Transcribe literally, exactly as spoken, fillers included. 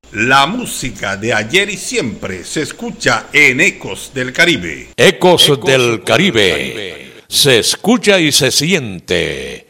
La música de ayer y siempre se escucha en Ecos del Caribe. Ecos, Ecos del, del Caribe. Caribe. Se escucha y se siente.